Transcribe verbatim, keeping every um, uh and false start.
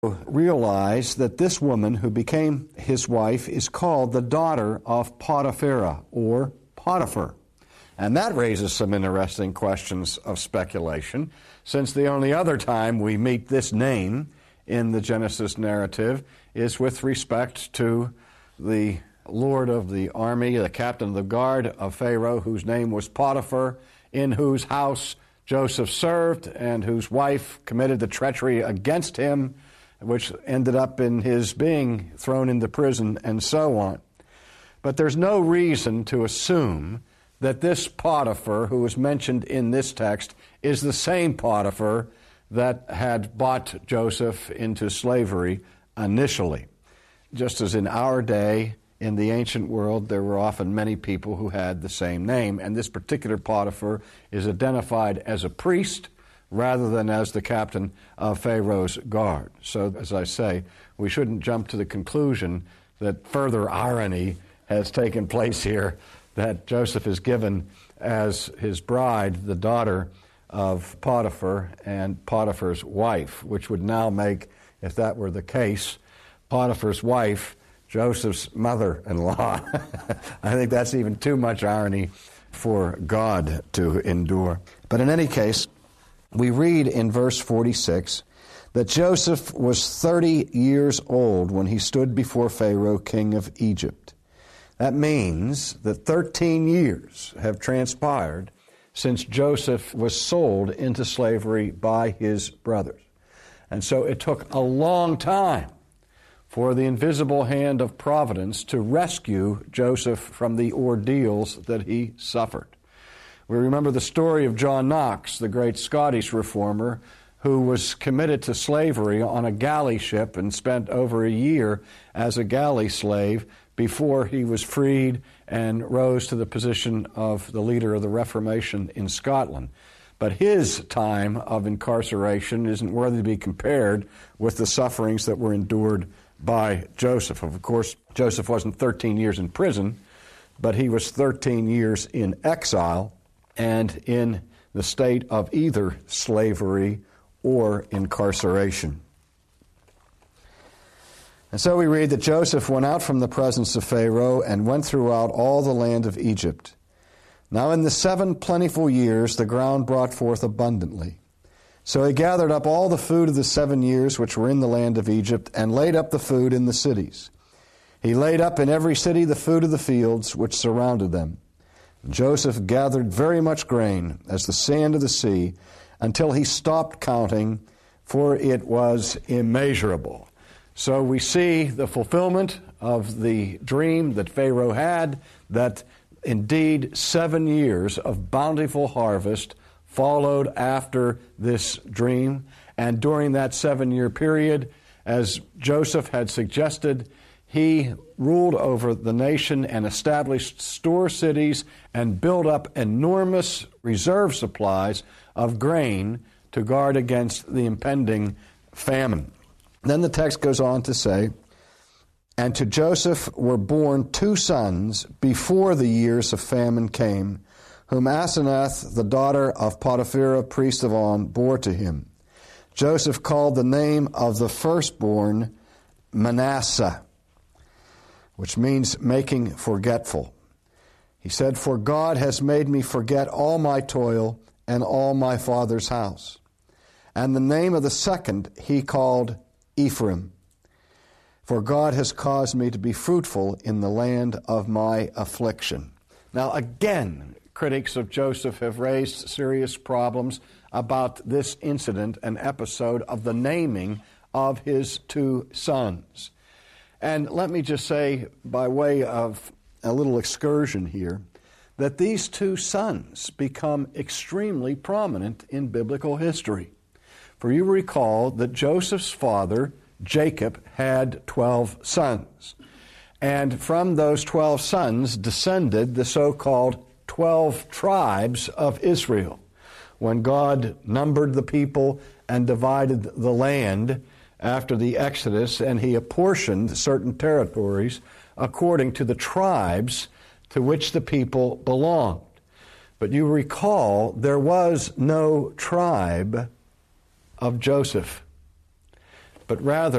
realize that this woman who became his wife is called the daughter of Potiphera, or Potiphar. And that raises some interesting questions of speculation, since the only other time we meet this name in the Genesis narrative is with respect to the lord of the army, the captain of the guard of Pharaoh, whose name was Potiphar, in whose house Joseph served and whose wife committed the treachery against him, which ended up in his being thrown into prison and so on. But there's no reason to assume that this Potiphar, who is mentioned in this text, is the same Potiphar that had bought Joseph into slavery initially. Just as in our day, in the ancient world, there were often many people who had the same name, and this particular Potiphar is identified as a priest rather than as the captain of Pharaoh's guard. So, as I say, we shouldn't jump to the conclusion that further irony has taken place here, that Joseph is given as his bride, the daughter of Potiphar and Potiphar's wife, which would now make, if that were the case, Potiphar's wife Joseph's mother-in-law. I think that's even too much irony for God to endure. But in any case, we read in verse forty-six that Joseph was thirty years old when he stood before Pharaoh, king of Egypt. That means that thirteen years have transpired since Joseph was sold into slavery by his brothers. And so it took a long time for the invisible hand of providence to rescue Joseph from the ordeals that he suffered. We remember the story of John Knox, the great Scottish reformer, who was committed to slavery on a galley ship and spent over a year as a galley slave before he was freed and rose to the position of the leader of the Reformation in Scotland. But his time of incarceration isn't worthy to be compared with the sufferings that were endured by Joseph. Of course, Joseph wasn't thirteen years in prison, but he was thirteen years in exile and in the state of either slavery or incarceration. And so we read that Joseph went out from the presence of Pharaoh and went throughout all the land of Egypt. Now in the seven plentiful years the ground brought forth abundantly. So he gathered up all the food of the seven years which were in the land of Egypt, and laid up the food in the cities. He laid up in every city the food of the fields which surrounded them. Joseph gathered very much grain, as the sand of the sea, until he stopped counting, for it was immeasurable. So we see the fulfillment of the dream that Pharaoh had, that indeed seven years of bountiful harvest followed after this dream. And during that seven-year period, as Joseph had suggested, he ruled over the nation and established store cities and built up enormous reserve supplies of grain to guard against the impending famine. Then the text goes on to say, and to Joseph were born two sons before the years of famine came, whom Asenath, the daughter of Potiphera, priest of On, bore to him. Joseph called the name of the firstborn Manasseh, which means making forgetful. He said, for God has made me forget all my toil and all my father's house. And the name of the second he called Ephraim, for God has caused me to be fruitful in the land of my affliction. Now again, critics of Joseph have raised serious problems about this incident and episode of the naming of his two sons. And let me just say, by way of a little excursion here, that these two sons become extremely prominent in biblical history. For you recall that Joseph's father, Jacob, had twelve sons. And from those twelve sons descended the so-called twelve tribes of Israel. When God numbered the people and divided the land after the Exodus, and he apportioned certain territories according to the tribes to which the people belonged. But you recall, there was no tribe of Joseph, but rather